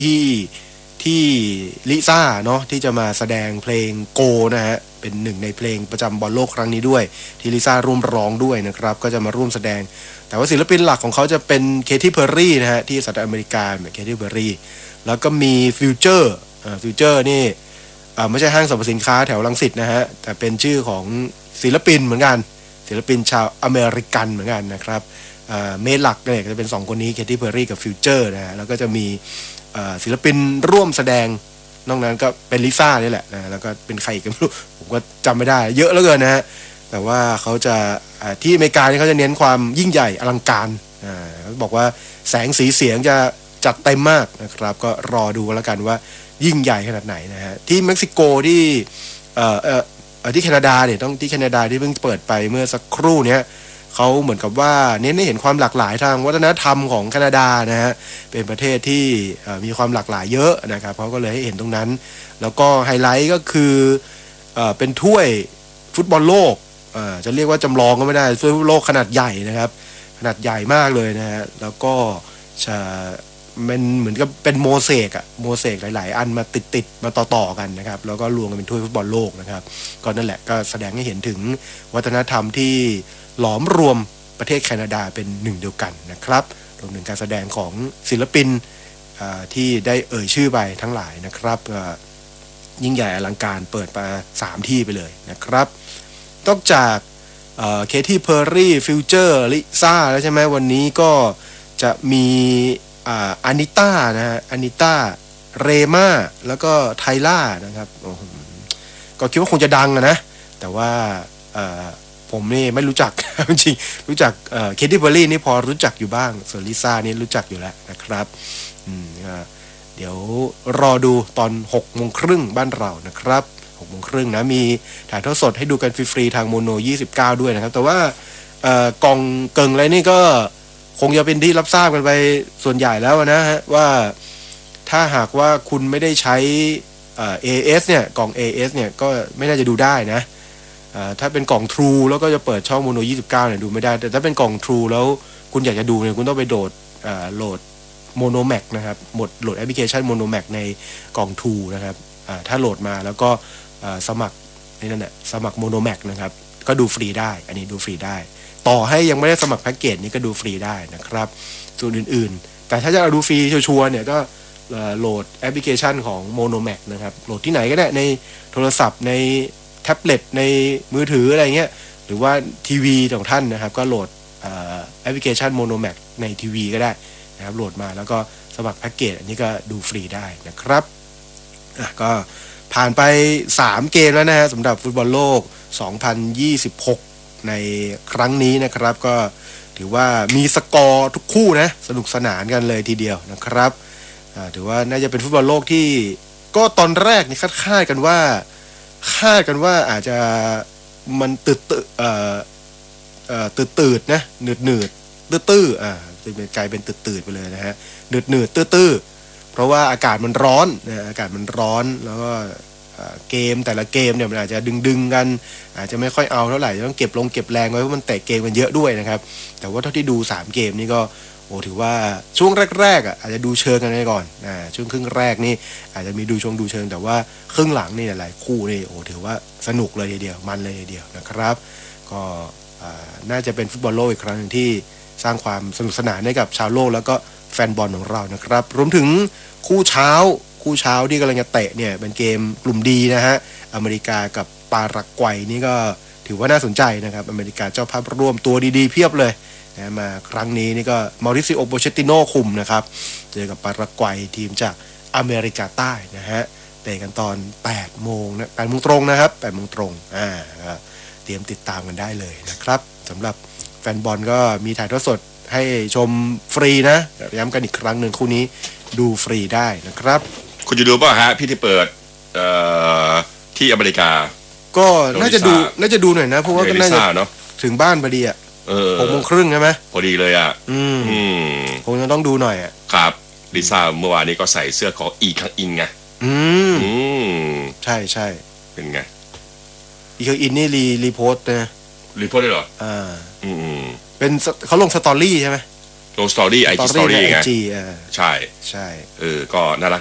ที่ที่ลิซ่าเนาะที่จะมาแสดงเพลงโกนะฮะเป็นหนึ่งในเพลงประจำบอลโลกครั้งนี้ด้วยที่ลิซ่าร่วมร้องด้วยนะครับก็จะมาร่วมแสดงแต่ว่าศิลปินหลักของเขาจะเป็นเคที่เพอร์รี่นะฮะที่สหรัฐอเมริกาเคที่เพอร์รี่แล้วก็มีฟิวเจอร์นี่ไม่ใช่ห้างสรรพสินค้าแถวรังสิตนะฮะแต่เป็นชื่อของศิลปินเหมือนกันศิลปินชาวอเมริกันเหมือนกันนะครับเมนหลักเนี่ยจะเป็น2คนนี้เคที่เพอร์รี่กับฟิวเจอร์นะฮะแล้วก็จะมีศิลปินร่วมแสดงนอกนั้นก็เป็นลิซ่านี่แหละนะแล้วก็เป็นใครกันไม่รู้ผมก็จำไม่ได้เยอะเหลือเกินนะฮะแต่ว่าเขาจะที่อเมริกาเขาจะเน้นความยิ่งใหญ่อลังการเขาบอกว่าแสงสีเสียงจะจัดเต็มมากนะครับก็รอดูแล้วกันว่ายิ่งใหญ่ขนาดไหนนะฮะที่เม็กซิโกที่ที่แคนาดาเนี่ยต้องที่แคนาดาที่เพิ่งเปิดไปเมื่อสักครู่เนี้ยเขาเหมือนกับว่าเน้นให้เห็นความหลากหลายทางวัฒนธรรมของแคนาดานะฮะเป็นประเทศที่มีความหลากหลายเยอะนะครับเขาก็เลยให้เห็นตรงนั้นแล้วก็ไฮไลท์ก็คือเป็นถ้วยฟุตบอลโลกจะเรียกว่าจำลองก็ไม่ได้ถ้วยฟุตบอลโลกขนาดใหญ่นะครับขนาดใหญ่มากเลยนะฮะแล้วก็จะมันเหมือนกับเป็นโมเสกหลายๆอันมาติดมาต่อกันนะครับแล้วก็รวมกันเป็นถ้วยฟุตบอลโลกนะครับก็นั่นแหละก็แสดงให้เห็นถึงวัฒนธรรมที่หลอมรวมประเทศแคนาดาเป็นหนึ่งเดียวกันนะครับรวมถึงการแสดงของศิลปินที่ได้เอ่ยชื่อไปทั้งหลายนะครับยิ่งใหญ่อลังการเปิดมา3ที่ไปเลยนะครับนอกจากเคที่เพอร์รี่ฟิวเจอร์ลิซ่าแล้วใช่ไหมวันนี้ก็จะมีอานิต้านะฮะอานิต้าเรม่าแล้วก็ไทล่านะครับก็คิดว่าคงจะดังนะแต่ว่าผมนี่ไม่รู้จัก จริงรู้จักเคที่เพอร์รี่นี่พอรู้จักอยู่บ้างส่วนลิซ่านี่รู้จักอยู่แล้วนะครับเดี๋ยวรอดูตอน6 โมงครึ่งบ้านเรานะครับ6 โมงครึ่งนะมีถ่ายทอดสดให้ดูกันฟรีๆทางโมโน29ด้วยนะครับแต่ว่ากองเกิงอะไรนี่ก็คงจะเป็นที่รับทราบกันไปส่วนใหญ่แล้วนะฮะว่าถ้าหากว่าคุณไม่ได้ใช้AS เนี่ยกล่อง AS เนี่ยก็ไม่น่าจะดูได้นะถ้าเป็นกล่อง True แล้วก็จะเปิดช่อง Mono 29เนี่ยดูไม่ได้แต่ถ้าเป็นกล่อง True แล้วคุณอยากจะดูเนี่ยคุณต้องไปโหลด Mono Max นะครับโหลดแอปพลิเคชัน Mono Max ในกล่อง True นะครับถ้าโหลดมาแล้วก็สมัครนั่นแหละสมัคร Mono Max นะครับก็ดูฟรีได้อันนี้ดูฟรีได้ต่อให้ยังไม่ได้สมัครแพ็กเกจนี้ก็ดูฟรีได้นะครับส่วนอื่นๆแต่ถ้าจะดูฟรีชัวร์ๆเนี่ยก็โหลดแอปพลิเคชันของ Mono Max นะครับโหลดที่ไหนก็ได้ในโทรศัพท์ในแท็บเล็ตในมือถืออะไรเงี้ยหรือว่าทีวีของท่านนะครับก็โหลดแอปพลิเคชัน Mono Max ในทีวีก็ได้นะครับโหลดมาแล้วก็สมัครแพ็กเกจอันนี้ก็ดูฟรีได้นะครับก็ผ่านไป3เกมแล้วนะฮะสำหรับฟุตบอลโลก2026ในครั้งนี้นะครับก็ถือว่ามีสกอร์ทุกคู่นะสนุกสนานกันเลยทีเดียวนะครับถือว่าน่าจะเป็นฟุตบอลโลกที่ก็ตอนแรกนี่คาดกันว่าอาจจะมันตืดนะหนืดตื้อจะเป็นกลายเป็นตืดไปเลยนะฮะหนืดตื้อเพราะว่าอากาศมันร้อนนะอากาศมันร้อนแล้วก็เกมแต่ละเกมเนี่ยมันอาจจะดึงกันอาจจะไม่ค่อยเอาเท่าไหร่ต้องเก็บแรงไว้เพราะมันเตะเกมกันเยอะด้วยนะครับแต่ว่าเท่าที่ดู3เกมนี่ก็ถือว่าช่วงแรกๆอาจจะดูเชิงกันไปก่อนช่วงครึ่งแรกนี่อาจจะมีดูเชิงแต่ว่าครึ่งหลังนี่หลายคู่นี่ถือว่าสนุกเลยทีเดียวมันเลยทีเดียวนะครับก็น่าจะเป็นฟุตบอลโลกอีกครั้งนึงที่สร้างความสนุกสนานให้กับชาวโลกแล้วก็แฟนบอลของเรานะครับรวมถึงคู่เช้าที่กำลังจะเตะเนี่ยเป็นเกมกลุ่มดีนะฮะอเมริกากับปารากวัยนี่ก็ถือว่าน่าสนใจนะครับอเมริกาเจ้าภาพร่วมตัวดีๆเพียบเลยนะมาครั้งนี้นี่ก็มาริซิโอโปเชตติโนคุมนะครับเจอกับปารากวัยทีมจากอเมริกาใต้นะฮะเตะกันตอน8 โมงนะ8 โมงตรงนะครับ8 โมงตรงเตรียมติดตามกันได้เลยนะครับสำหรับแฟนบอลก็มีถ่ายทอดสดให้ชมฟรีนะย้ำกันอีกครั้งหนึ่งคู่นี้ดูฟรีได้นะครับคุณจะดูป่ะฮะพี่ที่เปิดที่อเมริกาก็น่าจะดูหน่อยนะเพราะว่าก็น่าจะถึงบ้านพอดีอ่ะ6 โมงครึ่งใช่ไหมพอดีเลยอ่ะคงจะต้องดูหน่อยอ่ะครับลิซ่าเมื่อวานนี้ก็ใส่เสื้อของอีคังอินไงใช่เป็นไงอีคังอินนี่รีโพสต์นะรีโพสต์ได้เหรอเป็นเขาลงสตอรี่ใช่ไหมลงสตอรี่ไอจีสตอรี่ไง IG ใช่ใช่ก็น่ารัก